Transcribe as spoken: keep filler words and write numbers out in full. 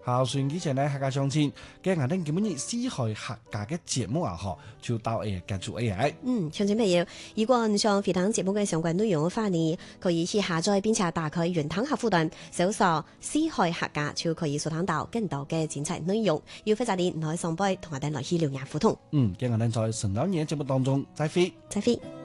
孝順以前呢，客家相親，嘅我哋基本日四海客家嘅節目啊，嗬，就到誒結束 A I。 嗯，鄉親朋友，如果你想回聽節目嘅相關內容嘅話呢，可以去下載並且打開雲端客戶端，搜索四海客家，就可以收聽到更多嘅精彩內容。要非常啲唔可以上輩同我哋來去留言互動。 嗯，嘅我哋在神老年節目當中再會， 再會。